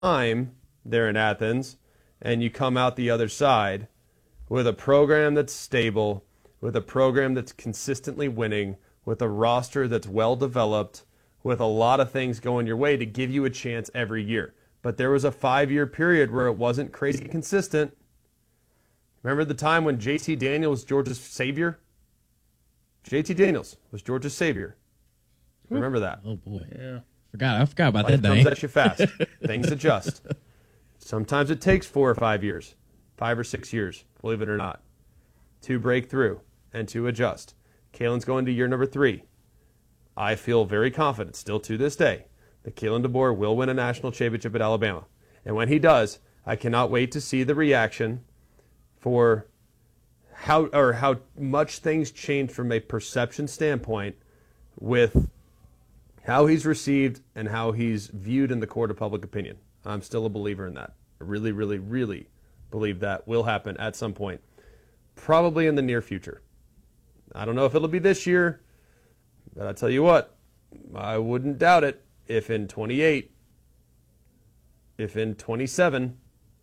time there in Athens, and you come out the other side with a program that's stable, with a program that's consistently winning, with a roster that's well developed, with a lot of things going your way to give you a chance every year. But there was a 5-year period where it wasn't crazy consistent. Remember the time when JT Daniels was Georgia's savior? JT Daniels was Georgia's savior. Remember that? Oh, boy. Yeah. I forgot about Life that day. comes at you fast. Things adjust. Sometimes it takes 4 or 5 years, 5 or 6 years, believe it or not, to break through and to adjust. Kalen's going to year number 3. I feel very confident, still to this day, that Kalen DeBoer will win a national championship at Alabama. And when he does, I cannot wait to see the reaction for how much things change from a perception standpoint with how he's received and how he's viewed in the court of public opinion. I'm still a believer in that. I really, really, really believe that will happen at some point, probably in the near future. I don't know if it'll be this year, but I tell you what, I wouldn't doubt it if in 28, if in 27,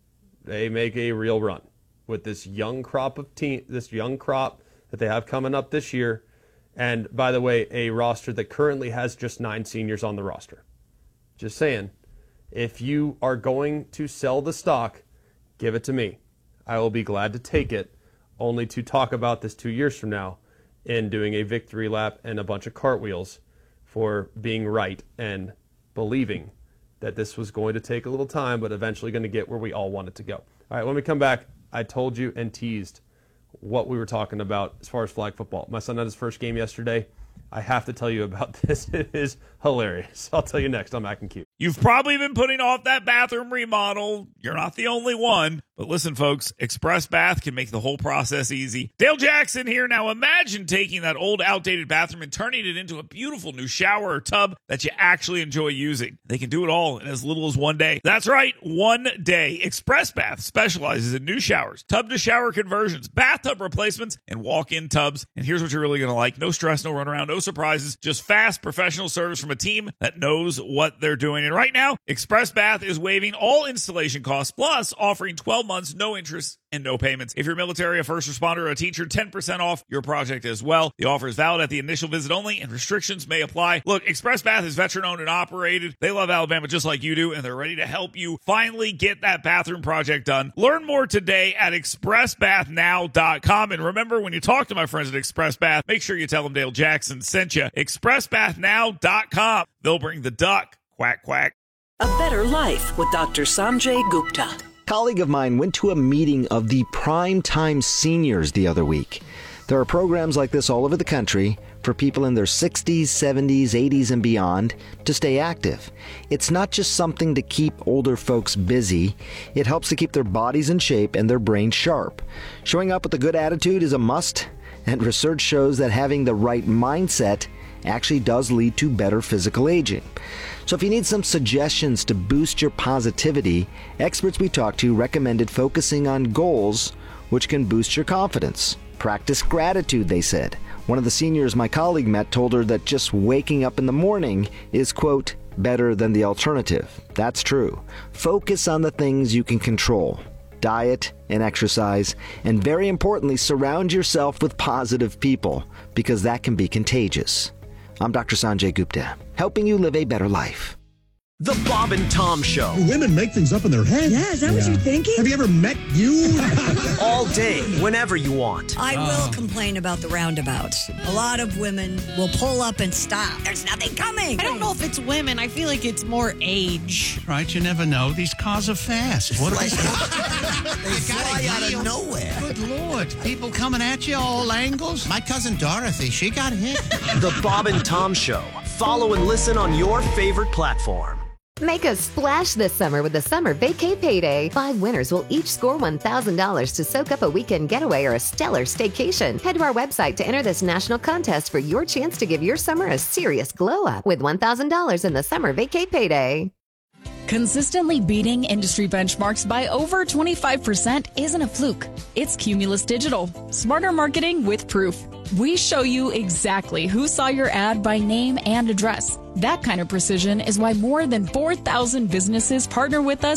they make a real run with this young crop of this young crop that they have coming up this year. And by the way, a roster that currently has just 9 seniors on the roster. Just saying, if you are going to sell the stock, give it to me. I will be glad to take it, only to talk about this 2 years from now in doing a victory lap and a bunch of cartwheels for being right and believing that this was going to take a little time, but eventually going to get where we all want it to go. All right, when we come back, I told you and teased what we were talking about as far as flag football. My son had his first game yesterday. I have to tell you about this. It is hilarious. I'll tell you next on Mac and Q. You've probably been putting off that bathroom remodel. You're not the only one. But listen, folks, Express Bath can make the whole process easy. Dale Jackson here. Now imagine taking that old, outdated bathroom and turning it into a beautiful new shower or tub that you actually enjoy using. They can do it all in as little as 1 day. That's right, 1 day. Express Bath specializes in new showers, tub-to-shower conversions, bathtub replacements, and walk-in tubs. And here's what you're really going to like. No stress, no runaround, no surprises, just fast professional service from a team that knows what they're doing. And right now, Express Bath is waiving all installation costs, plus offering 12 months, no interest, and no payments. If you're military, a first responder, or a teacher, 10% off your project as well. The offer is valid at the initial visit only, and restrictions may apply. Look, Express Bath is veteran-owned and operated. They love Alabama just like you do, and they're ready to help you finally get that bathroom project done. Learn more today at expressbathnow.com. And remember, when you talk to my friends at Express Bath, make sure you tell them Dale Jackson sent you. expressbathnow.com. They'll bring the duck. Quack, quack. A Better Life with Dr. Sanjay Gupta. A colleague of mine went to a meeting of the Primetime Seniors the other week. There are programs like this all over the country for people in their 60s, 70s, 80s, and beyond to stay active. It's not just something to keep older folks busy. It helps to keep their bodies in shape and their brains sharp. Showing up with a good attitude is a must, and research shows that having the right mindset actually does lead to better physical aging. So if you need some suggestions to boost your positivity, experts we talked to recommended focusing on goals which can boost your confidence. Practice gratitude, they said. One of the seniors my colleague met told her that just waking up in the morning is, quote, better than the alternative. That's true. Focus on the things you can control. Diet and exercise, and very importantly, surround yourself with positive people, because that can be contagious. I'm Dr. Sanjay Gupta, helping you live a better life. The Bob and Tom Show. Women make things up in their head. Yeah, is that what you're thinking? Have you ever met you? All day, whenever you want. I will complain about the roundabouts. A lot of women will pull up and stop. There's nothing coming. I don't know if it's women. I feel like it's more age. Right, you never know. These cars are fast. What are they? They fly out of nowhere. Good Lord. People coming at you all angles. My cousin Dorothy, she got hit. The Bob and Tom Show. Follow and listen on your favorite platform. Make a splash this summer with the Summer Vacay Payday. 5 winners will each score $1,000 to soak up a weekend getaway or a stellar staycation. Head to our website to enter this national contest for your chance to give your summer a serious glow-up with $1,000 in the Summer Vacay Payday. Consistently beating industry benchmarks by over 25% isn't a fluke. It's Cumulus Digital. Smarter marketing with proof. We show you exactly who saw your ad by name and address. That kind of precision is why more than 4,000 businesses partner with us